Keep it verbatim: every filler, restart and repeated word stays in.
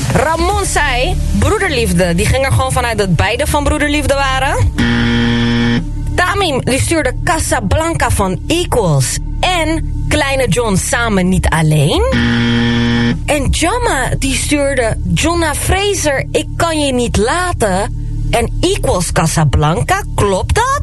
Ramon zei, broederliefde. Die ging er gewoon vanuit dat beide van broederliefde waren. Tamim, die stuurde Casablanca van Equals. En Kleine John samen niet alleen. En Jamma, die stuurde Jonna Fraser, ik kan je niet laten. En Equals Casablanca, klopt dat?